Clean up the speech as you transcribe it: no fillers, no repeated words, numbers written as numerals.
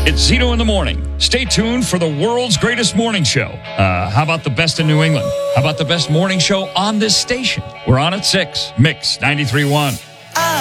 It's Zito in the morning. Stay tuned for the world's greatest morning show. How about the best in New England? How about the best morning show on this station? We're on at 6. Mix 93.1.